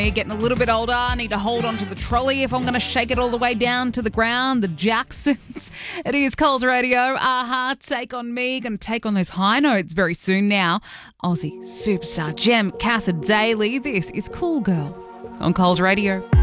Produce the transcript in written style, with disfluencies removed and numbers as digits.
Getting a little bit older, I need to hold on to the trolley if I'm going to shake it all the way down to the ground. The Jacksons. It is Coles Radio. Aha, Take On Me. Going to take on those high notes very soon now. Aussie superstar Jem Casa Daly. This is Cool Girl on Coles Radio.